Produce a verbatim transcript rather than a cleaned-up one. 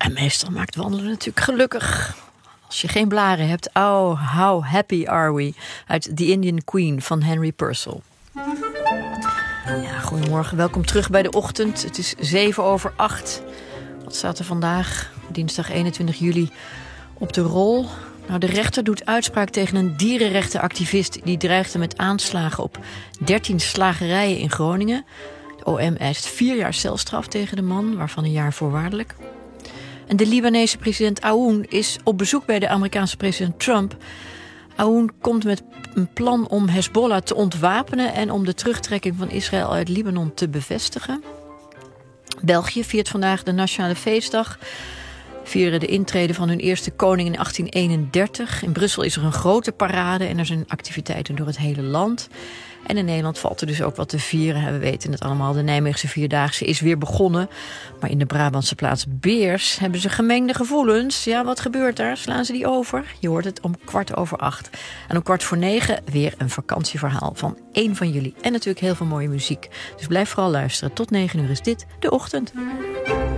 meestal maakt wandelen natuurlijk gelukkig. Als je geen blaren hebt, oh, how happy are we. Uit The Indian Queen van Henry Purcell. Ja, goedemorgen, welkom terug bij de ochtend. Het is zeven over acht. Wat staat er vandaag, dinsdag eenentwintig juli, op de rol? Nou, de rechter doet uitspraak tegen een dierenrechtenactivist die dreigde met aanslagen op dertien slagerijen in Groningen. De O M eist vier jaar celstraf tegen de man, waarvan een jaar voorwaardelijk. En de Libanese president Aoun is op bezoek bij de Amerikaanse president Trump. Aoun komt met een plan om Hezbollah te ontwapenen en om de terugtrekking van Israël uit Libanon te bevestigen. België viert vandaag de Nationale Feestdag. Vieren de intrede van hun eerste koning in achttien eenendertig. In Brussel is er een grote parade en er zijn activiteiten door het hele land. En in Nederland valt er dus ook wat te vieren. We weten het allemaal, de Nijmeegse Vierdaagse is weer begonnen. Maar in de Brabantse plaats Beers hebben ze gemengde gevoelens. Ja, wat gebeurt daar? Slaan ze die over? Je hoort het om kwart over acht. En om kwart voor negen weer een vakantieverhaal van één van jullie. En natuurlijk heel veel mooie muziek. Dus blijf vooral luisteren. Tot negen uur is dit De Ochtend.